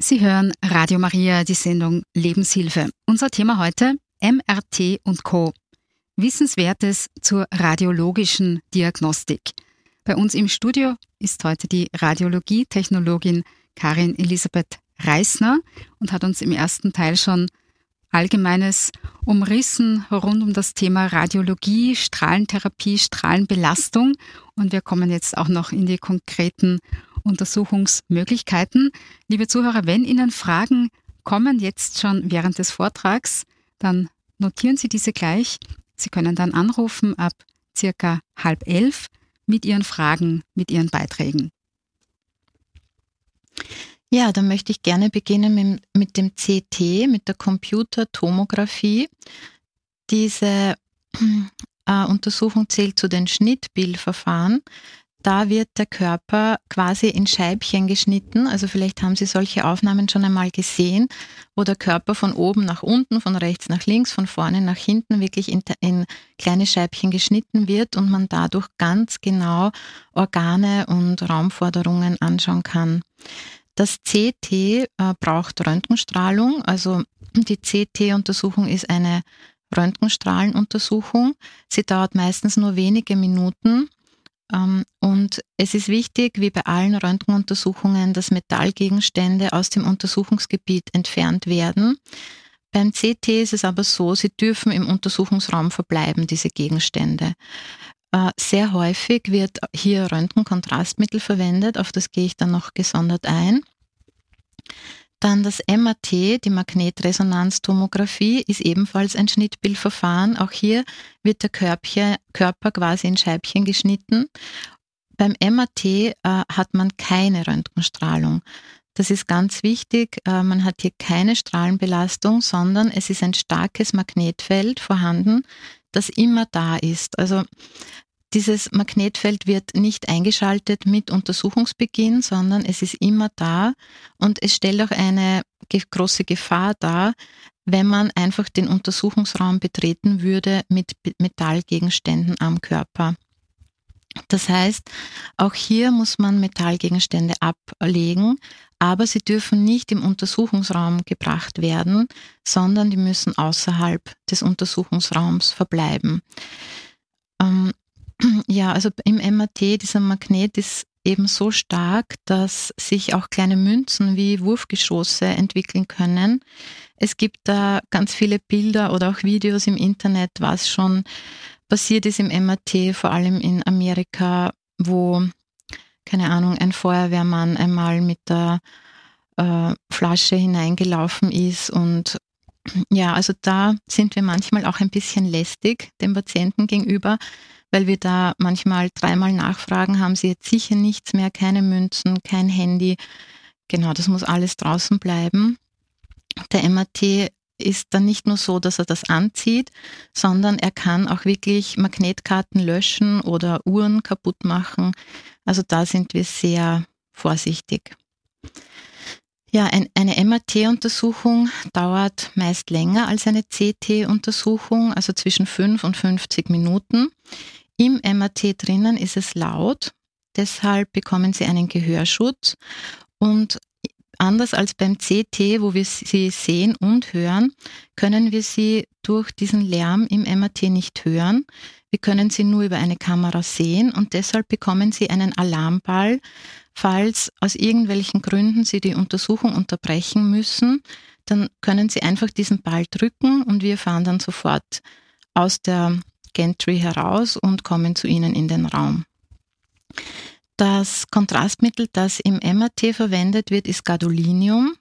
Sie hören Radio Maria, die Sendung Lebenshilfe. Unser Thema heute: MRT und Co. Wissenswertes zur radiologischen Diagnostik. Bei uns im Studio ist heute die Radiologietechnologin Karin Elisabeth Reisner und hat uns im ersten Teil schon Allgemeines umrissen rund um das Thema Radiologie, Strahlentherapie, Strahlenbelastung. Und wir kommen jetzt auch noch in die konkreten Untersuchungsmöglichkeiten. Liebe Zuhörer, wenn Ihnen Fragen kommen, jetzt schon während des Vortrags, dann notieren Sie diese gleich. Sie können dann anrufen ab circa 10:30 mit Ihren Fragen, mit Ihren Beiträgen. Ja, dann möchte ich gerne beginnen mit dem CT, mit der Computertomographie. Diese Untersuchung zählt zu den Schnittbildverfahren. Da wird der Körper quasi in Scheibchen geschnitten. Also vielleicht haben Sie solche Aufnahmen schon einmal gesehen, wo der Körper von oben nach unten, von rechts nach links, von vorne nach hinten wirklich in kleine Scheibchen geschnitten wird und man dadurch ganz genau Organe und Raumforderungen anschauen kann. Das CT braucht Röntgenstrahlung. Also die CT-Untersuchung ist eine Röntgenstrahlenuntersuchung. Sie dauert meistens nur wenige Minuten. Und es ist wichtig, wie bei allen Röntgenuntersuchungen, dass Metallgegenstände aus dem Untersuchungsgebiet entfernt werden. Beim CT ist es aber so, sie dürfen im Untersuchungsraum verbleiben, diese Gegenstände. Sehr häufig wird hier Röntgenkontrastmittel verwendet, auf das gehe ich dann noch gesondert ein. Dann das MRT, die Magnetresonanztomographie, ist ebenfalls ein Schnittbildverfahren. Auch hier wird der Körper quasi in Scheibchen geschnitten. Beim MRT hat man keine Röntgenstrahlung. Das ist ganz wichtig. Man hat hier keine Strahlenbelastung, sondern es ist ein starkes Magnetfeld vorhanden, das immer da ist. Also dieses Magnetfeld wird nicht eingeschaltet mit Untersuchungsbeginn, sondern es ist immer da und es stellt auch eine große Gefahr dar, wenn man einfach den Untersuchungsraum betreten würde mit Metallgegenständen am Körper. Das heißt, auch hier muss man Metallgegenstände ablegen, aber sie dürfen nicht im Untersuchungsraum gebracht werden, sondern die müssen außerhalb des Untersuchungsraums verbleiben. Ja, also im MRT, dieser Magnet ist eben so stark, dass sich auch kleine Münzen wie Wurfgeschosse entwickeln können. Es gibt da ganz viele Bilder oder auch Videos im Internet, was schon passiert ist im MRT, vor allem in Amerika, wo, keine Ahnung, ein Feuerwehrmann einmal mit der Flasche hineingelaufen ist und ja, also da sind wir manchmal auch ein bisschen lästig dem Patienten gegenüber, weil wir da manchmal 3-mal nachfragen, haben Sie jetzt sicher nichts mehr, keine Münzen, kein Handy. Genau, das muss alles draußen bleiben. Der MRT ist dann nicht nur so, dass er das anzieht, sondern er kann auch wirklich Magnetkarten löschen oder Uhren kaputt machen. Also da sind wir sehr vorsichtig. Ja, eine MRT-Untersuchung dauert meist länger als eine CT-Untersuchung, also zwischen 5 und 50 Minuten. Im MRT drinnen ist es laut, deshalb bekommen Sie einen Gehörschutz und anders als beim CT, wo wir Sie sehen und hören, können wir Sie durch diesen Lärm im MRT nicht hören. Wir können Sie nur über eine Kamera sehen und deshalb bekommen Sie einen Alarmball, falls aus irgendwelchen Gründen Sie die Untersuchung unterbrechen müssen. Dann können Sie einfach diesen Ball drücken und wir fahren dann sofort aus der Gantry heraus und kommen zu Ihnen in den Raum. Das Kontrastmittel, das im MRT verwendet wird, ist Gadolinium.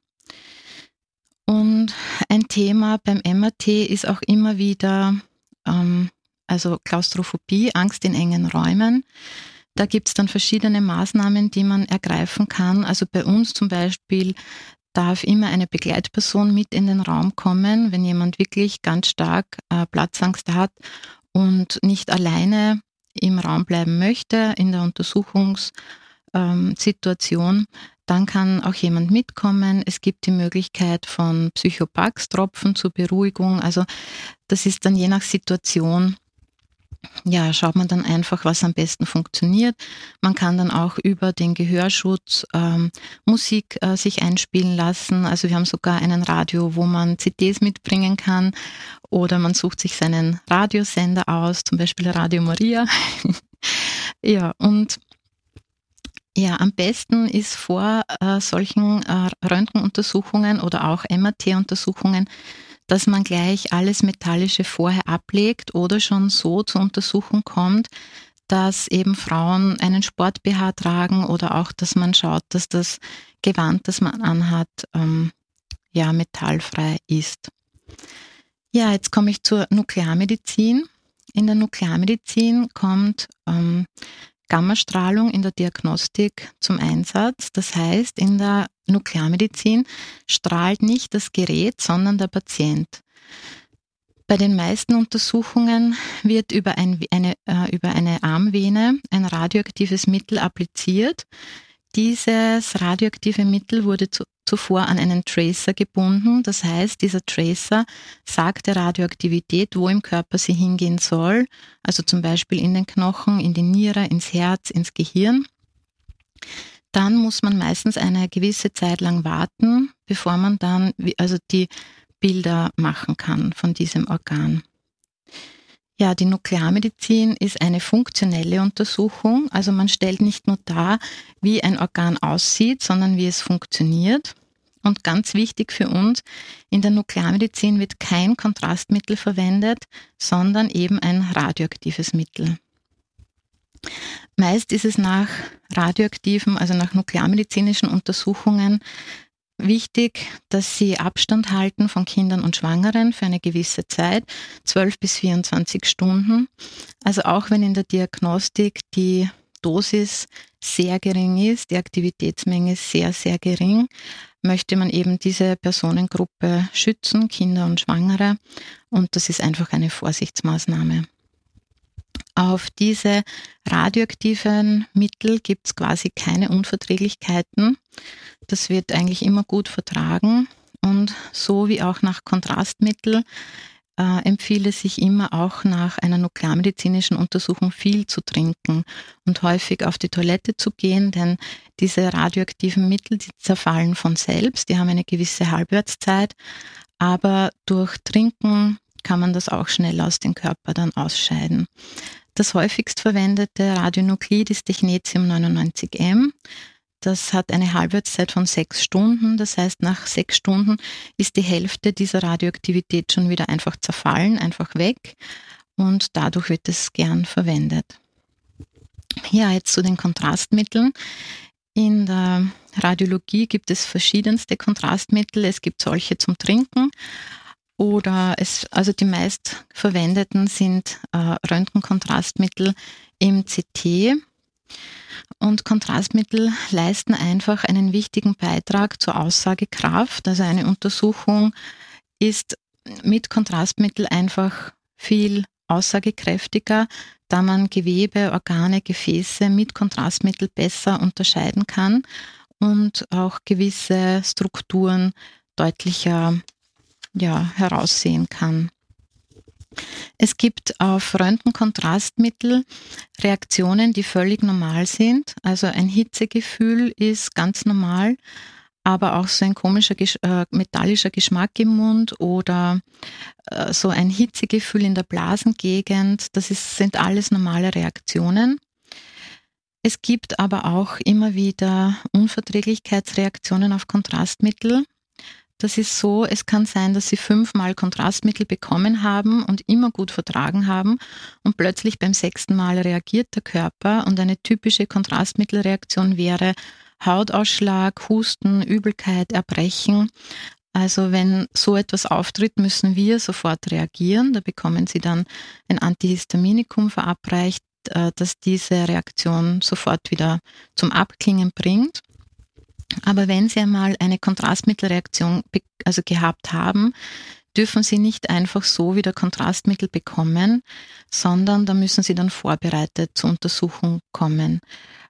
Und ein Thema beim MRT ist auch immer wieder also Klaustrophobie, Angst in engen Räumen. Da gibt es dann verschiedene Maßnahmen, die man ergreifen kann. Also bei uns zum Beispiel darf immer eine Begleitperson mit in den Raum kommen, wenn jemand wirklich ganz stark Platzangst hat und nicht alleine im Raum bleiben möchte in der Untersuchungssituation, dann kann auch jemand mitkommen. Es gibt die Möglichkeit von Psychopax-Tropfen zur Beruhigung. Also das ist dann je nach Situation ja, schaut man dann einfach, was am besten funktioniert. Man kann dann auch über den Gehörschutz Musik sich einspielen lassen. Also wir haben sogar einen Radio, wo man CDs mitbringen kann, oder man sucht sich seinen Radiosender aus, zum Beispiel Radio Maria. Ja, und ja, am besten ist vor solchen Röntgenuntersuchungen oder auch MRT-Untersuchungen, dass man gleich alles Metallische vorher ablegt oder schon so zur Untersuchung kommt, dass eben Frauen einen Sport-BH tragen, oder auch, dass man schaut, dass das Gewand, das man anhat, ja, metallfrei ist. Ja, jetzt komme ich zur Nuklearmedizin. In der Nuklearmedizin kommt Gammastrahlung in der Diagnostik zum Einsatz. Das heißt, in der Nuklearmedizin strahlt nicht das Gerät, sondern der Patient. Bei den meisten Untersuchungen wird über eine Armvene ein radioaktives Mittel appliziert. Dieses radioaktive Mittel wurde zuvor an einen Tracer gebunden. Das heißt, dieser Tracer sagt der Radioaktivität, wo im Körper sie hingehen soll. Also zum Beispiel in den Knochen, in die Niere, ins Herz, ins Gehirn. Dann muss man meistens eine gewisse Zeit lang warten, bevor man dann die Bilder machen kann von diesem Organ. Ja, die Nuklearmedizin ist eine funktionelle Untersuchung. Also man stellt nicht nur dar, wie ein Organ aussieht, sondern wie es funktioniert. Und ganz wichtig für uns, in der Nuklearmedizin wird kein Kontrastmittel verwendet, sondern eben ein radioaktives Mittel. Meist ist es nach radioaktiven, also nach nuklearmedizinischen Untersuchungen wichtig, dass sie Abstand halten von Kindern und Schwangeren für eine gewisse Zeit, 12 bis 24 Stunden. Also auch wenn in der Diagnostik die Dosis sehr gering ist, die Aktivitätsmenge sehr, sehr gering, möchte man eben diese Personengruppe schützen, Kinder und Schwangere. Und das ist einfach eine Vorsichtsmaßnahme. Auf diese radioaktiven Mittel gibt es quasi keine Unverträglichkeiten. Das wird eigentlich immer gut vertragen. Und so wie auch nach Kontrastmittel empfiehlt es sich immer auch nach einer nuklearmedizinischen Untersuchung viel zu trinken und häufig auf die Toilette zu gehen, denn diese radioaktiven Mittel, die zerfallen von selbst, die haben eine gewisse Halbwertszeit, aber durch Trinken kann man das auch schnell aus dem Körper dann ausscheiden. Das häufigst verwendete Radionuklid ist Technetium 99M. Das hat eine Halbwertszeit von 6 Stunden. Das heißt, nach 6 Stunden ist die Hälfte dieser Radioaktivität schon wieder einfach zerfallen, einfach weg. Und dadurch wird es gern verwendet. Ja, jetzt zu den Kontrastmitteln. In der Radiologie gibt es verschiedenste Kontrastmittel. Es gibt solche zum Trinken. Also die meist verwendeten sind Röntgenkontrastmittel im CT. Und Kontrastmittel leisten einfach einen wichtigen Beitrag zur Aussagekraft. Also eine Untersuchung ist mit Kontrastmittel einfach viel aussagekräftiger, da man Gewebe, Organe, Gefäße mit Kontrastmittel besser unterscheiden kann und auch gewisse Strukturen deutlicher heraussehen kann. Es gibt auf Röntgenkontrastmittel Reaktionen, die völlig normal sind. Also ein Hitzegefühl ist ganz normal, aber auch so ein komischer metallischer Geschmack im Mund oder so ein Hitzegefühl in der Blasengegend, sind alles normale Reaktionen. Es gibt aber auch immer wieder Unverträglichkeitsreaktionen auf Kontrastmittel. Das ist so, es kann sein, dass Sie 5-mal Kontrastmittel bekommen haben und immer gut vertragen haben und plötzlich beim 6. Mal reagiert der Körper, und eine typische Kontrastmittelreaktion wäre Hautausschlag, Husten, Übelkeit, Erbrechen. Also wenn so etwas auftritt, müssen wir sofort reagieren. Da bekommen Sie dann ein Antihistaminikum verabreicht, das diese Reaktion sofort wieder zum Abklingen bringt. Aber wenn Sie einmal eine Kontrastmittelreaktion gehabt haben, dürfen Sie nicht einfach so wieder Kontrastmittel bekommen, sondern da müssen Sie dann vorbereitet zur Untersuchung kommen.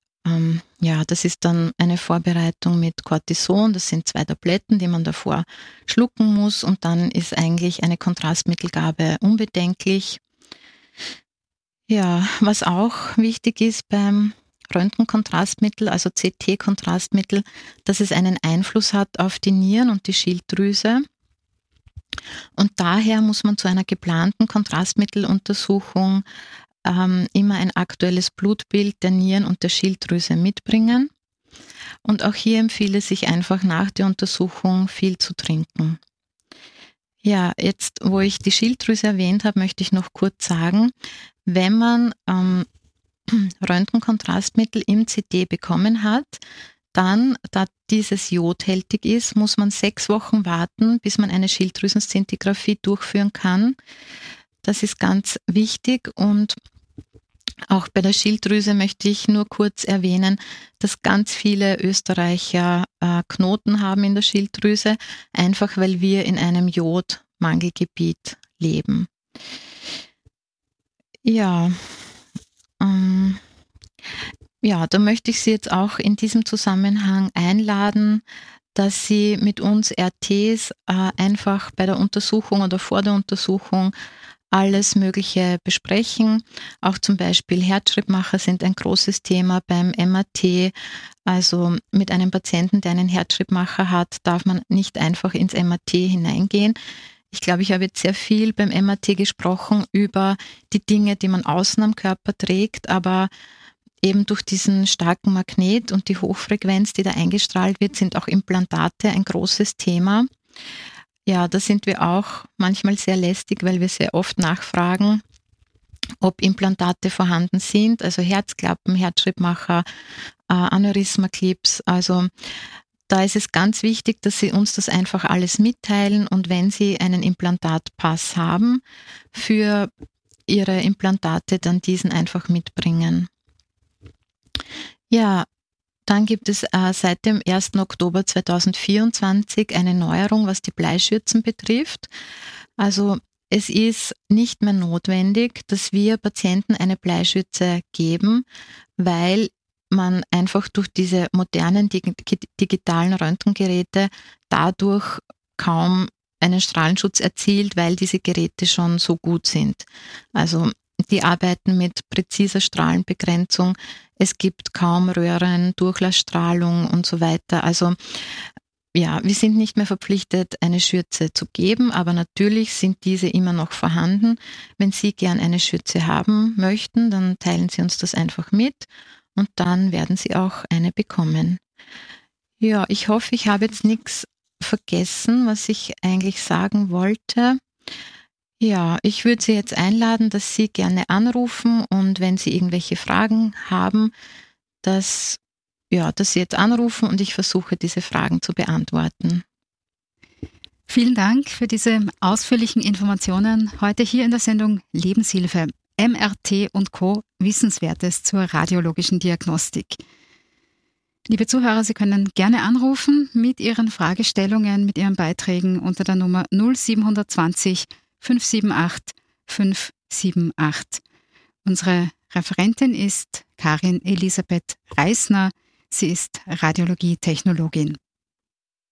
Das ist dann eine Vorbereitung mit Cortison, das sind 2 Tabletten, die man davor schlucken muss, und dann ist eigentlich eine Kontrastmittelgabe unbedenklich. Ja, was auch wichtig ist beim Röntgenkontrastmittel, also CT-Kontrastmittel, dass es einen Einfluss hat auf die Nieren und die Schilddrüse. Und daher muss man zu einer geplanten Kontrastmitteluntersuchung immer ein aktuelles Blutbild der Nieren und der Schilddrüse mitbringen. Und auch hier empfiehlt es sich einfach nach der Untersuchung viel zu trinken. Ja, jetzt, wo ich die Schilddrüse erwähnt habe, möchte ich noch kurz sagen, wenn man Röntgenkontrastmittel im CT bekommen hat, dann, da dieses jodhältig ist, muss man 6 Wochen warten, bis man eine Schilddrüsenszintigraphie durchführen kann. Das ist ganz wichtig und auch bei der Schilddrüse möchte ich nur kurz erwähnen, dass ganz viele Österreicher Knoten haben in der Schilddrüse, einfach weil wir in einem Jodmangelgebiet leben. Ja, da möchte ich Sie jetzt auch in diesem Zusammenhang einladen, dass Sie mit uns RTs einfach bei der Untersuchung oder vor der Untersuchung alles Mögliche besprechen. Auch zum Beispiel Herzschrittmacher sind ein großes Thema beim MRT. Also mit einem Patienten, der einen Herzschrittmacher hat, darf man nicht einfach ins MRT hineingehen. Ich glaube, ich habe jetzt sehr viel beim MRT gesprochen über die Dinge, die man außen am Körper trägt, aber eben durch diesen starken Magnet und die Hochfrequenz, die da eingestrahlt wird, sind auch Implantate ein großes Thema. Ja, da sind wir auch manchmal sehr lästig, weil wir sehr oft nachfragen, ob Implantate vorhanden sind, also Herzklappen, Herzschrittmacher, Aneurysma-Clips. Also da ist es ganz wichtig, dass Sie uns das einfach alles mitteilen und wenn Sie einen Implantatpass haben für Ihre Implantate, dann diesen einfach mitbringen. Ja, dann gibt es seit dem 1. Oktober 2024 eine Neuerung, was die Bleischürzen betrifft. Also es ist nicht mehr notwendig, dass wir Patienten eine Bleischürze geben, weil man einfach durch diese modernen digitalen Röntgengeräte dadurch kaum einen Strahlenschutz erzielt, weil diese Geräte schon so gut sind. Also die arbeiten mit präziser Strahlenbegrenzung. Es gibt kaum Röhren, Durchlassstrahlung und so weiter. Also ja, wir sind nicht mehr verpflichtet, eine Schürze zu geben, aber natürlich sind diese immer noch vorhanden. Wenn Sie gern eine Schürze haben möchten, dann teilen Sie uns das einfach mit und dann werden Sie auch eine bekommen. Ja, ich hoffe, ich habe jetzt nichts vergessen, was ich eigentlich sagen wollte. Ja, ich würde Sie jetzt einladen, dass Sie gerne anrufen und wenn Sie irgendwelche Fragen haben, dass Sie jetzt anrufen und ich versuche, diese Fragen zu beantworten. Vielen Dank für diese ausführlichen Informationen heute hier in der Sendung Lebenshilfe, MRT und Co. Wissenswertes zur radiologischen Diagnostik. Liebe Zuhörer, Sie können gerne anrufen mit Ihren Fragestellungen, mit Ihren Beiträgen unter der Nummer 0720 578 578. Unsere Referentin ist Karin Elisabeth Reisner. Sie ist Radiologie-Technologin.